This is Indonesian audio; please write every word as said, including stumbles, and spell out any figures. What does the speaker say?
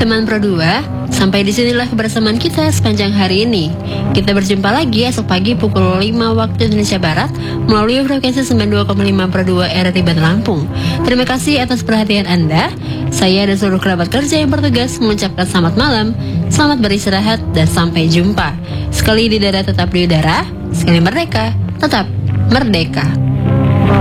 Teman Pro dua, sampai disinilah kebersamaan kita sepanjang hari ini. Kita berjumpa lagi esok pagi pukul lima waktu Indonesia Barat melalui frekuensi sembilan puluh dua koma lima per dua R R I Bandar Lampung. Terima kasih atas perhatian Anda. Saya dan seluruh kerabat kerja yang bertugas mengucapkan selamat malam, selamat beristirahat, dan sampai jumpa. Sekali di udara tetap di udara, sekali merdeka tetap merdeka.